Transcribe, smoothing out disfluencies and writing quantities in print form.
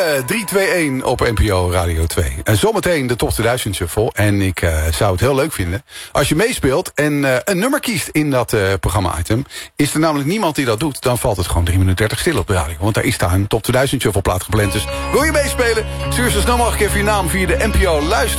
Goedemorgen, 3-2-1 op NPO Radio 2. En zometeen de Top 2000 Shuffle. En ik zou het heel leuk vinden als je meespeelt en een nummer kiest in dat programma-item. Is er namelijk niemand die dat doet, dan valt het gewoon 3 minuten 30 stil op de radio. Want daar is daar een Top 2000 Shuffle plaat gepland. Dus wil je meespelen? Stuur zo snel mogelijk even je naam via de NPO Luister